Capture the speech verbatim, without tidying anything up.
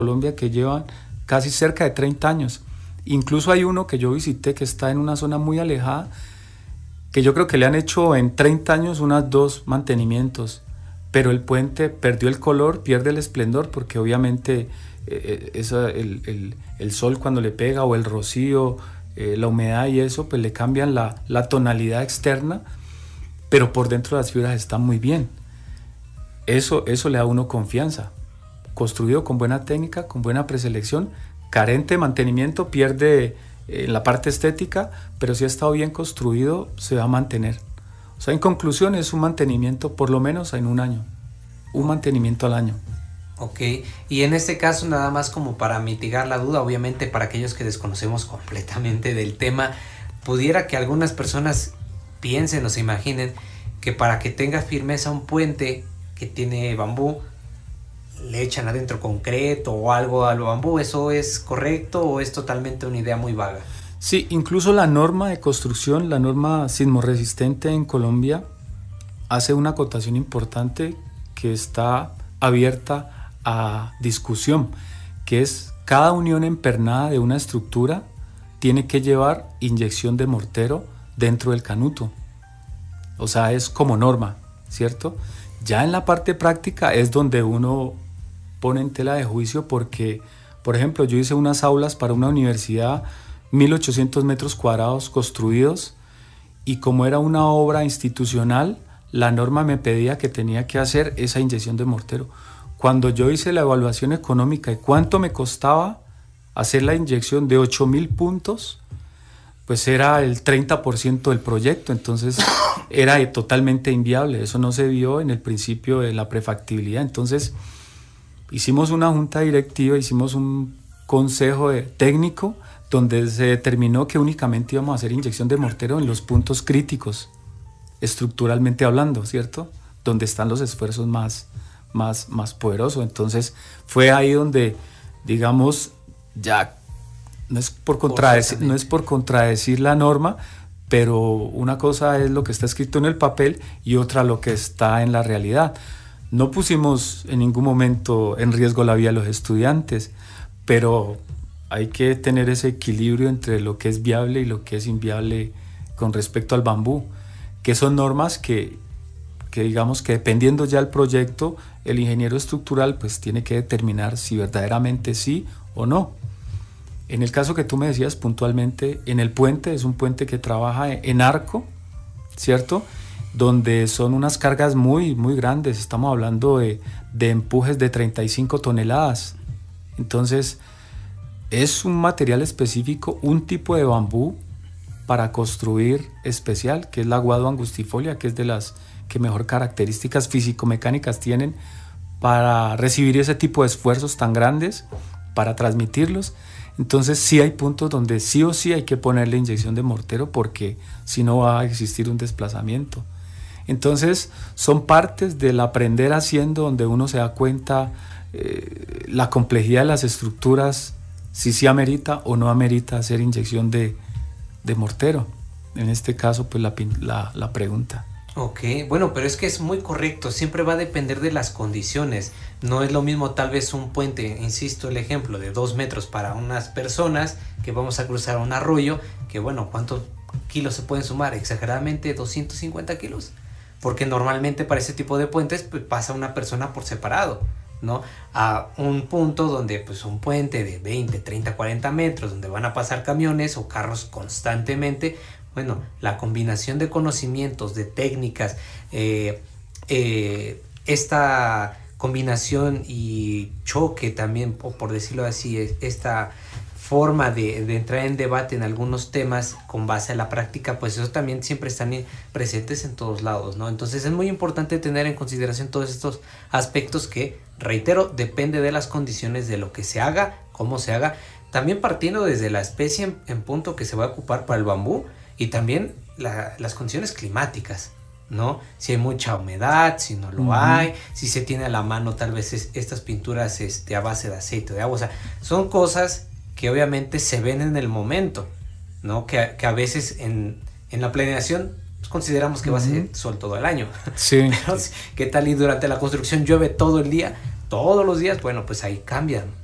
Colombia que llevan casi cerca de treinta años. Incluso hay uno que yo visité que está en una zona muy alejada, que yo creo que le han hecho en treinta años unas dos mantenimientos, pero el puente perdió el color, pierde el esplendor, porque obviamente eh, eso, el, el, el sol cuando le pega o el rocío, eh, la humedad y eso, pues le cambian la, la tonalidad externa, pero por dentro las fibras están muy bien. Eso, eso le da a uno confianza. Construido con buena técnica, con buena preselección, carente de mantenimiento, pierde en eh, la parte estética, pero si ha estado bien construido, se va a mantener. O sea, en conclusión, es un mantenimiento por lo menos en un año, un mantenimiento al año. Ok, y en este caso nada más como para mitigar la duda, obviamente para aquellos que desconocemos completamente del tema, pudiera que algunas personas piensen o se imaginen que para que tenga firmeza un puente que tiene bambú, le echan adentro concreto o algo al bambú. ¿Eso es correcto o es totalmente una idea muy vaga? Sí, incluso la norma de construcción, la norma sismorresistente en Colombia, hace una acotación importante que está abierta a discusión, que es cada unión empernada de una estructura tiene que llevar inyección de mortero dentro del canuto. O sea, es como norma, ¿cierto? Ya en la parte práctica es donde uno pone en tela de juicio porque, por ejemplo, yo hice unas aulas para una universidad, mil ochocientos metros cuadrados construidos, y como era una obra institucional, la norma me pedía que tenía que hacer esa inyección de mortero. Cuando yo hice la evaluación económica y cuánto me costaba hacer la inyección de ocho mil puntos, pues era el treinta por ciento del proyecto, entonces era totalmente inviable. Eso no se vio en el principio de la prefactibilidad. Entonces hicimos una junta directiva, hicimos un consejo de técnico donde se determinó que únicamente íbamos a hacer inyección de mortero en los puntos críticos, estructuralmente hablando, ¿cierto? Donde están los esfuerzos más, más, más poderosos. Entonces fue ahí donde, digamos, ya no es por contradecir, no es por contradecir la norma, pero una cosa es lo que está escrito en el papel y otra lo que está en la realidad. No pusimos en ningún momento en riesgo la vida de los estudiantes, pero hay que tener ese equilibrio entre lo que es viable y lo que es inviable con respecto al bambú, que son normas que, que digamos que dependiendo ya del proyecto, el ingeniero estructural pues tiene que determinar si verdaderamente sí o no. En el caso que tú me decías puntualmente, en el puente, es un puente que trabaja en arco, ¿cierto?, donde son unas cargas muy, muy grandes. Estamos hablando de, de empujes de treinta y cinco toneladas. Entonces, es un material específico, un tipo de bambú para construir especial, que es la Guado angustifolia, que es de las que mejor características físico-mecánicas tienen para recibir ese tipo de esfuerzos tan grandes, para transmitirlos. Entonces sí hay puntos donde sí o sí hay que ponerle inyección de mortero porque si no va a existir un desplazamiento. Entonces son partes del aprender haciendo donde uno se da cuenta eh, la complejidad de las estructuras, si sí amerita o no amerita hacer inyección de, de mortero. En este caso pues la, la, la pregunta. Ok, bueno, pero es que es muy correcto, siempre va a depender de las condiciones. No es lo mismo tal vez un puente, insisto el ejemplo, de dos metros para unas personas que vamos a cruzar un arroyo, que bueno, ¿cuántos kilos se pueden sumar? Exageradamente doscientos cincuenta kilos, porque normalmente para ese tipo de puentes pues, pasa una persona por separado, ¿no? A un punto donde pues un puente de veinte, treinta, cuarenta metros, donde van a pasar camiones o carros constantemente. Bueno, la combinación de conocimientos, de técnicas, eh, eh, esta combinación y choque también, o por decirlo así, esta forma de, de entrar en debate en algunos temas con base a la práctica, pues eso también siempre están presentes en todos lados, ¿no? Entonces es muy importante tener en consideración todos estos aspectos que, reitero, depende de las condiciones de lo que se haga, cómo se haga, también partiendo desde la especie en, en punto que se va a ocupar para el bambú, y también la, las condiciones climáticas, ¿no? Si hay mucha humedad, si no lo uh-huh. hay, si se tiene a la mano tal vez es, estas pinturas este, a base de aceite de agua. O sea, son cosas que obviamente se ven en el momento, ¿no? Que, que a veces en, en la planeación pues, consideramos que uh-huh. va a ser sol todo el año. Sí. Pero, ¿qué tal y durante la construcción llueve todo el día? Todos los días, bueno, pues ahí cambian